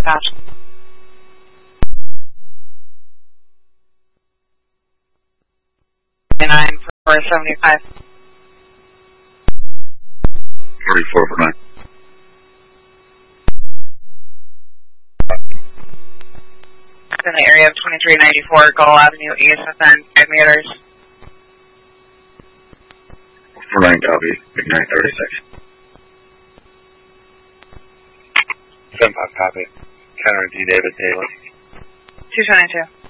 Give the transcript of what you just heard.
the patch. 9 for 75. 44 for 9. In the area of 2394 Gull Avenue, ESFN, 5 meters. For 9 copy, big 936. 7-5 copy. Counter D. David Daly. 222.